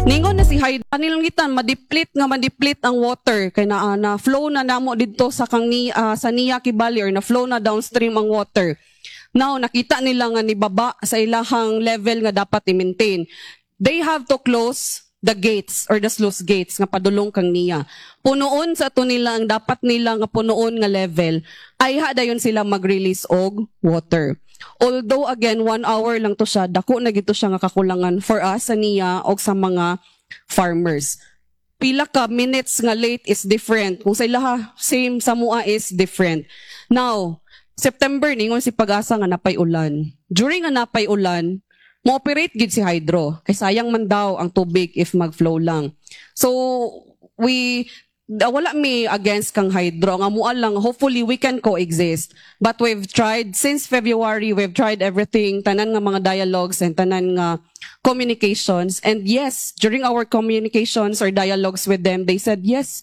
Ningon na si Haida nilangitan madiplit ang water kay na flow na namo didto sa sa Niyaki Valley or na flow na downstream ang water. Now nakita nila nga nibaba sa ilahang level nga dapat i-maintain. They have to close the gates or the sluice gates nga padulong kang niya. Punuon sa to nila ang dapat nila nga punuon nga level ay dayon sila mag-release og water. Although again 1 hour lang to siya, dako na gito siya nga kakulangan for us sa niya o sa mga farmers. Pila ka minutes nga late is different. Kung sa ilaha same sa mua is different. Now, September ningon si Pag-asa nga napay ulan. During nga napay ulan, mo-operate gid si hydro. Kay sayang man daw ang tubig if mag-flow lang. So, wala mi against kang hydro. Nga mua lang, hopefully we can coexist. But we've tried, since February, we've tried everything, tanan nga mga dialogues and tanan nga communications. And yes, during our communications or dialogues with them, they said, yes,